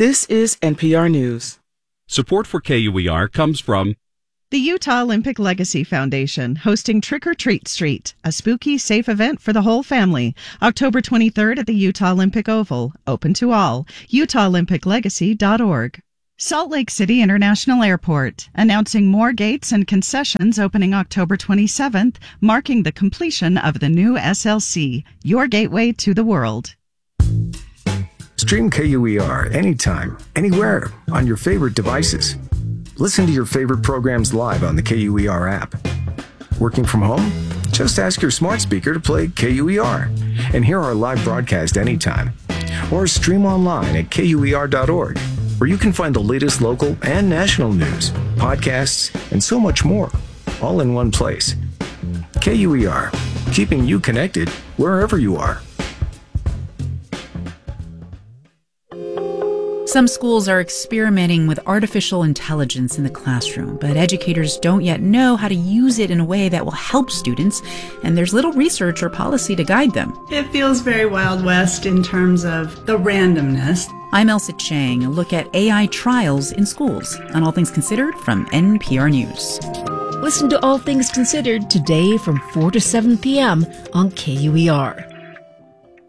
This is NPR News. Support for KUER comes from the Utah Olympic Legacy Foundation, hosting Trick or Treat Street, a spooky, safe event for the whole family. October 23rd at the Utah Olympic Oval. Open to all. UtahOlympicLegacy.org. Salt Lake City International Airport, announcing more gates and concessions opening October 27th, marking the completion of the new SLC, your gateway to the world. Stream KUER anytime, anywhere, on your favorite devices. Listen to your favorite programs live on the KUER app. Working from home? Just ask your smart speaker to play KUER and hear our live broadcast anytime. Or stream online at KUER.org, where you can find the latest local and national news, podcasts, and so much more, all in one place. KUER, keeping you connected wherever you are. Some schools are experimenting with artificial intelligence in the classroom, but educators don't yet know how to use it in a way that will help students, and there's little research or policy to guide them. It feels very Wild West in terms of the randomness. I'm Elsa Chang, a look at AI trials in schools on All Things Considered from NPR News. Listen to All Things Considered today from 4 to 7 p.m. on KUER.